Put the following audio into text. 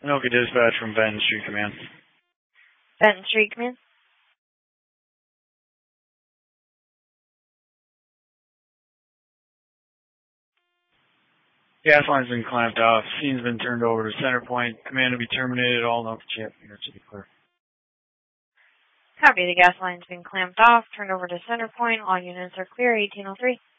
Anoka Dispatch from Benton Street Command. Benton Street Command. Gas line's been clamped off. Scene's been turned over to center point. Command to be terminated. All Anoka chip units to be clear. Copy. The gas line's been clamped off. Turned over to center point. All units are clear. 1803.